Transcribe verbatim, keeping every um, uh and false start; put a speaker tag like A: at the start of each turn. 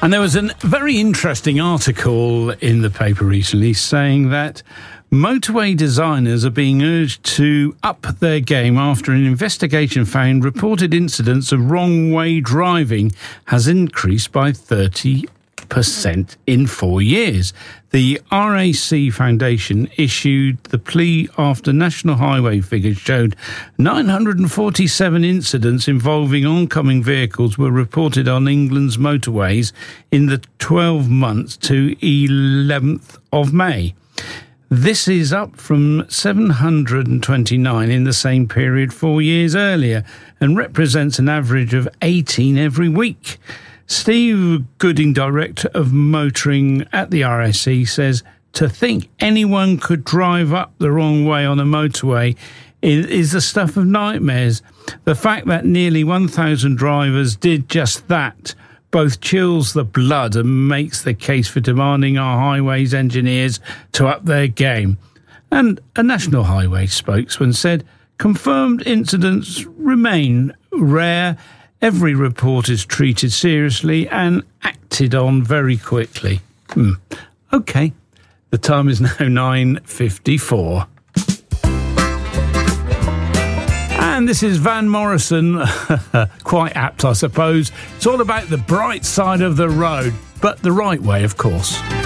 A: And there was a very interesting article in the paper recently saying that motorway designers are being urged to up their game after an investigation found reported incidents of wrong-way driving has increased by thirty percent in four years. The R A C Foundation issued the plea after national highway figures showed nine hundred forty-seven incidents involving oncoming vehicles were reported on England's motorways in the twelve months to eleventh of May. This is up from seven hundred twenty-nine in the same period four years earlier and represents an average of eighteen every week. Steve Gooding, Director of Motoring at the R A C, says to think anyone could drive up the wrong way on a motorway is, is the stuff of nightmares. The fact that nearly one thousand drivers did just that both chills the blood and makes the case for demanding our highways engineers to up their game. And a National Highway spokesman said confirmed incidents remain rare. Every report is treated seriously and acted on very quickly. Hmm. OK, the time is now nine fifty-four. And this is Van Morrison, quite apt, I suppose. It's all about the bright side of the road, but the right way, of course.